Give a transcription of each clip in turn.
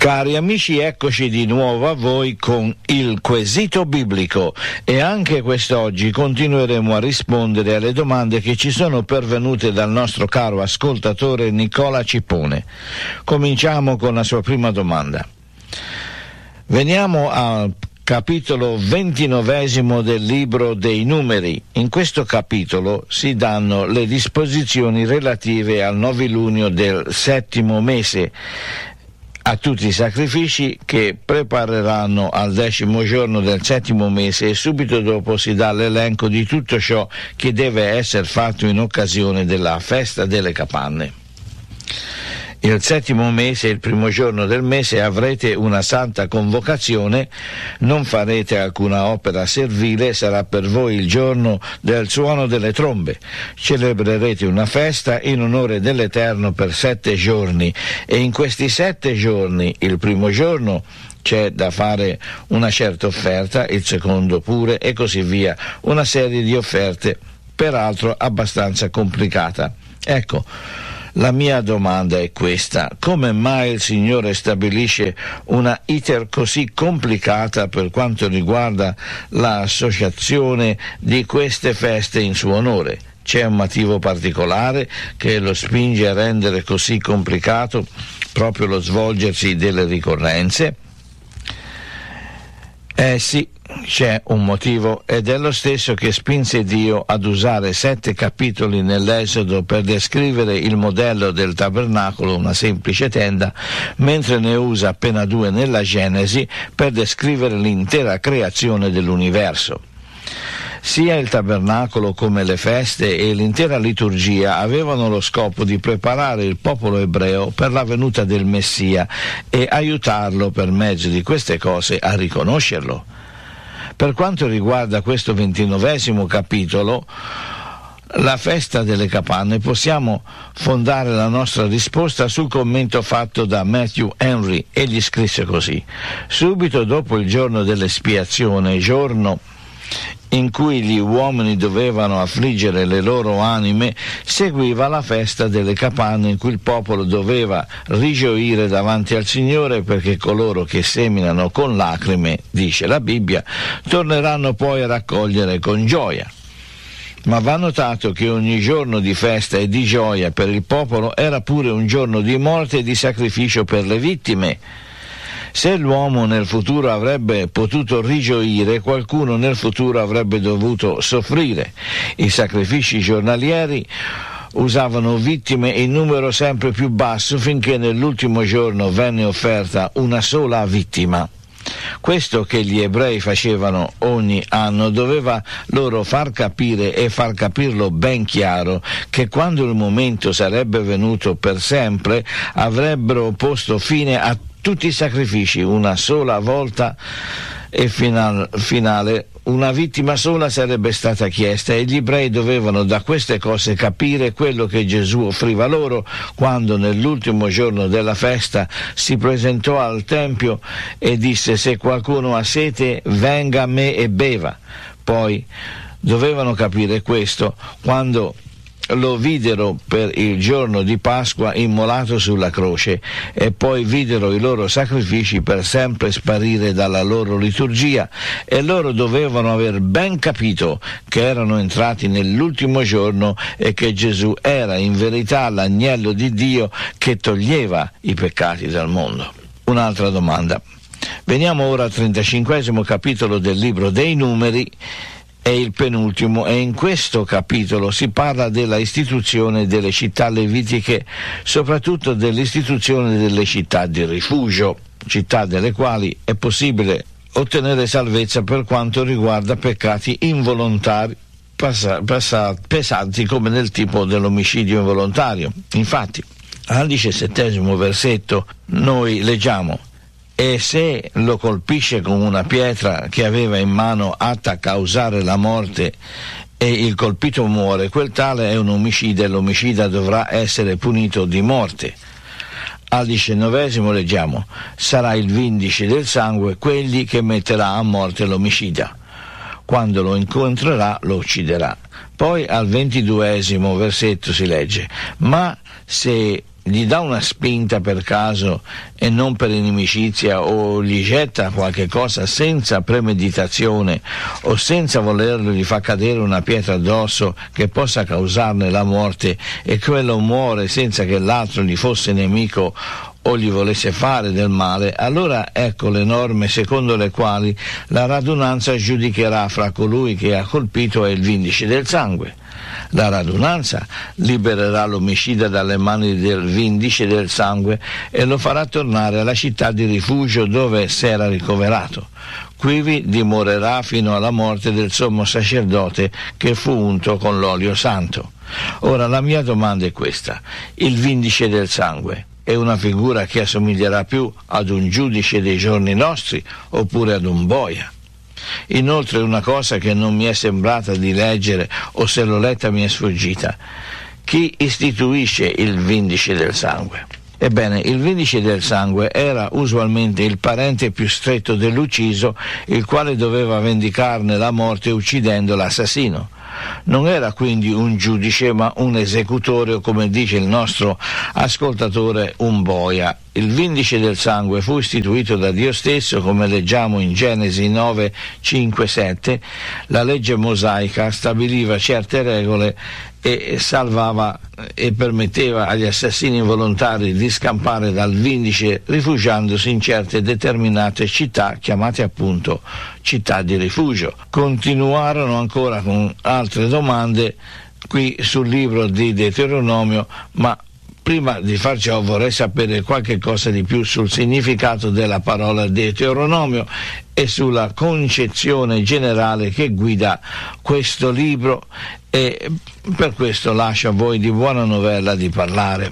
Cari amici, eccoci di nuovo a voi con il quesito biblico e anche quest'oggi continueremo a rispondere alle domande che ci sono pervenute dal nostro caro ascoltatore Nicola Cipone. Cominciamo con la sua prima domanda. Veniamo al capitolo 29 del libro dei Numeri. In questo capitolo si danno le disposizioni relative al novilunio del 7° mese, a tutti i sacrifici che prepareranno al 10° giorno del 7° mese, e subito dopo si dà l'elenco di tutto ciò che deve essere fatto in occasione della festa delle capanne. Il 7° mese, il 1° giorno del mese, avrete una santa convocazione, non farete alcuna opera servile, sarà per voi il giorno del suono delle trombe. Celebrerete una festa in onore dell'Eterno per 7 giorni, e in questi 7 giorni, il 1° giorno, c'è da fare una certa offerta, il 2° pure, e così via, una serie di offerte, peraltro abbastanza complicata. Ecco, la mia domanda è questa: come mai il Signore stabilisce una iter così complicata per quanto riguarda l'associazione di queste feste in suo onore? C'è un motivo particolare che lo spinge a rendere così complicato proprio lo svolgersi delle ricorrenze? Sì, c'è un motivo, ed è lo stesso che spinse Dio ad usare 7 capitoli nell'Esodo per descrivere il modello del tabernacolo, una semplice tenda, mentre ne usa appena 2 nella Genesi per descrivere l'intera creazione dell'universo. Sia il tabernacolo come le feste e l'intera liturgia avevano lo scopo di preparare il popolo ebreo per la venuta del Messia e aiutarlo per mezzo di queste cose a riconoscerlo. Per quanto riguarda questo 29° capitolo, la festa delle capanne, possiamo fondare la nostra risposta sul commento fatto da Matthew Henry. Egli scrisse così: subito dopo il giorno dell'espiazione, giorno in cui gli uomini dovevano affliggere le loro anime, seguiva la festa delle capanne, in cui il popolo doveva rigioire davanti al Signore, perché coloro che seminano con lacrime, dice la Bibbia, torneranno poi a raccogliere con gioia. Ma va notato che ogni giorno di festa e di gioia per il popolo era pure un giorno di morte e di sacrificio per le vittime. Se l'uomo nel futuro avrebbe potuto rigioire, qualcuno nel futuro avrebbe dovuto soffrire. I sacrifici giornalieri usavano vittime in numero sempre più basso, finché nell'ultimo giorno venne offerta una sola vittima. Questo che gli ebrei facevano ogni anno doveva loro far capire, e far capirlo ben chiaro, che quando il momento sarebbe venuto per sempre avrebbero posto fine a tutti i sacrifici una sola volta, e finale una vittima sola sarebbe stata chiesta, e gli ebrei dovevano da queste cose capire quello che Gesù offriva loro quando nell'ultimo giorno della festa si presentò al Tempio e disse: se qualcuno ha sete, venga a me e beva. Poi dovevano capire questo quando lo videro per il giorno di Pasqua immolato sulla croce, e poi videro i loro sacrifici per sempre sparire dalla loro liturgia, e loro dovevano aver ben capito che erano entrati nell'ultimo giorno e che Gesù era in verità l'agnello di Dio che toglieva i peccati dal mondo. Un'altra domanda. Veniamo ora al 35° capitolo del libro dei Numeri, è il penultimo, e in questo capitolo si parla della istituzione delle città levitiche, soprattutto dell'istituzione delle città di rifugio, città delle quali è possibile ottenere salvezza per quanto riguarda peccati involontari pesanti, come nel tipo dell'omicidio involontario. Infatti, al 17° versetto noi leggiamo: e se lo colpisce con una pietra che aveva in mano atta a causare la morte e il colpito muore, quel tale è un omicida e l'omicida dovrà essere punito di morte. Al 19° leggiamo: sarà il vindice del sangue quegli che metterà a morte l'omicida. Quando lo incontrerà lo ucciderà. Poi al 22° versetto si legge: ma se gli dà una spinta per caso e non per inimicizia, o gli getta qualche cosa senza premeditazione o senza volerlo, gli fa cadere una pietra addosso che possa causarne la morte, e quello muore senza che l'altro gli fosse nemico o gli volesse fare del male, allora ecco le norme secondo le quali la radunanza giudicherà fra colui che ha colpito e il vindice del sangue. La radunanza libererà l'omicida dalle mani del vindice del sangue e lo farà tornare alla città di rifugio dove s'era ricoverato. Quivi dimorerà fino alla morte del sommo sacerdote che fu unto con l'olio santo. Ora la mia domanda è questa: il vindice del sangue è una figura che assomiglierà più ad un giudice dei giorni nostri oppure ad un boia? Inoltre una cosa che non mi è sembrata di leggere, o se l'ho letta mi è sfuggita: chi istituisce il vindice del sangue? Ebbene, il vindice del sangue era usualmente il parente più stretto dell'ucciso, il quale doveva vendicarne la morte uccidendo l'assassino. Non era quindi un giudice, ma un esecutore, o come dice il nostro ascoltatore, un boia. Il vindice del sangue fu istituito da Dio stesso, come leggiamo in Genesi 9, 5, 7. La legge mosaica stabiliva certe regole e salvava e permetteva agli assassini involontari di scampare dal vindice rifugiandosi in certe determinate città, chiamate appunto città di rifugio. Continuarono ancora con altre domande qui sul libro di Deuteronomio, ma prima di far ciò vorrei sapere qualche cosa di più sul significato della parola Deuteronomio e sulla concezione generale che guida questo libro, e per questo lascio a voi di buona novella di parlare.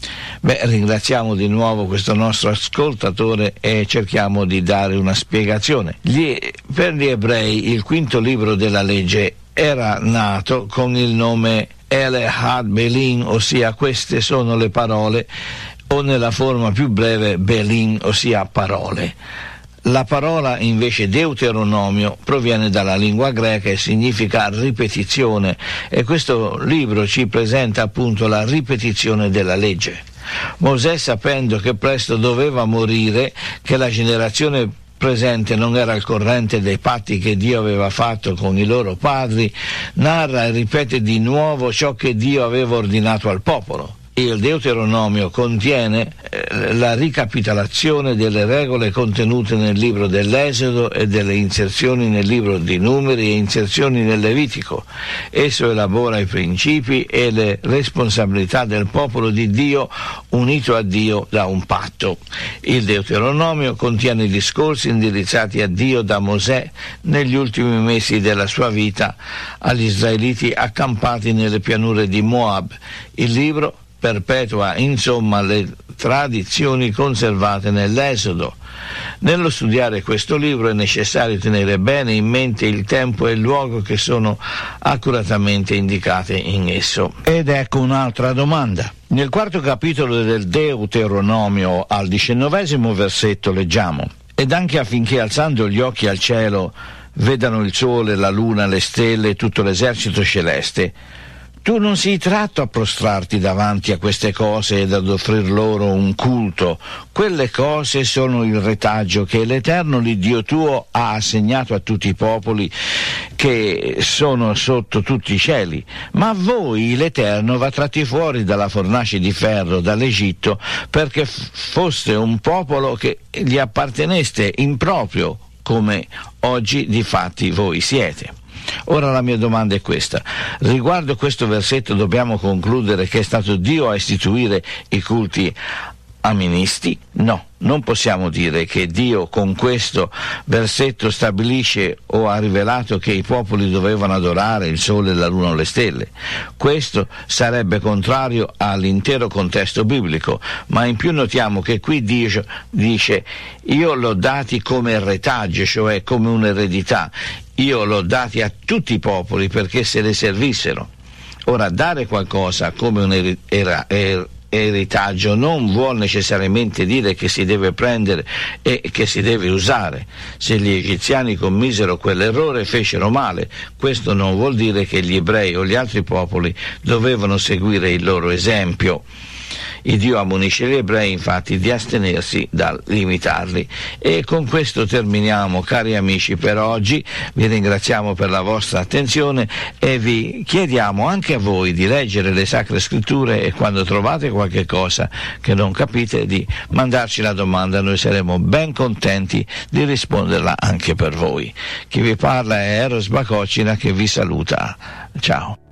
Ringraziamo di nuovo questo nostro ascoltatore e cerchiamo di dare una spiegazione. Per gli ebrei il quinto libro della legge era nato con il nome Ele Had Belin, ossia queste sono le parole, o nella forma più breve Belin, ossia parole. La parola invece Deuteronomio proviene dalla lingua greca e significa ripetizione, e questo libro ci presenta appunto la ripetizione della legge. Mosè, sapendo che presto doveva morire, che la generazione presente non era al corrente dei patti che Dio aveva fatto con i loro padri, narra e ripete di nuovo ciò che Dio aveva ordinato al popolo. Il Deuteronomio contiene la ricapitolazione delle regole contenute nel libro dell'Esodo e delle inserzioni nel libro di Numeri e inserzioni nel Levitico. Esso elabora i principi e le responsabilità del popolo di Dio unito a Dio da un patto. Il Deuteronomio contiene discorsi indirizzati a Dio da Mosè negli ultimi mesi della sua vita agli israeliti accampati nelle pianure di Moab. Il libro perpetua insomma le tradizioni conservate nell'Esodo. Nello studiare questo libro è necessario tenere bene in mente il tempo e il luogo che sono accuratamente indicate in esso. Ed ecco un'altra domanda. Nel quarto capitolo del Deuteronomio, al 19° versetto, leggiamo: «Ed anche affinché alzando gli occhi al cielo vedano il sole, la luna, le stelle e tutto l'esercito celeste, tu non sii tratto a prostrarti davanti a queste cose ed ad offrir loro un culto. Quelle cose sono il retaggio che l'Eterno l'Iddio tuo ha assegnato a tutti i popoli che sono sotto tutti i cieli. Ma voi l'Eterno va tratti fuori dalla fornace di ferro, dall'Egitto, perché foste un popolo che gli apparteneste in proprio, come oggi difatti voi siete». Ora la mia domanda è questa: riguardo questo versetto dobbiamo concludere che è stato Dio a istituire i culti aministi? No, non possiamo dire che Dio con questo versetto stabilisce o ha rivelato che i popoli dovevano adorare il sole, la luna o le stelle. Questo sarebbe contrario all'intero contesto biblico, ma in più notiamo che qui Dio dice: io l'ho dati come retaggio, cioè come un'eredità, io l'ho dati a tutti i popoli perché se le servissero. Ora, dare qualcosa come un eritaggio non vuol necessariamente dire che si deve prendere e che si deve usare. Se gli egiziani commisero quell'errore, fecero male. Questo non vuol dire che gli ebrei o gli altri popoli dovevano seguire il loro esempio. Il Dio ammonisce gli ebrei infatti di astenersi dal limitarli. E con questo terminiamo, cari amici, per oggi. Vi ringraziamo per la vostra attenzione e vi chiediamo anche a voi di leggere le Sacre Scritture e quando trovate qualche cosa che non capite di mandarci la domanda. Noi saremo ben contenti di risponderla anche per voi. Chi vi parla è Eros Bacocina che vi saluta. Ciao.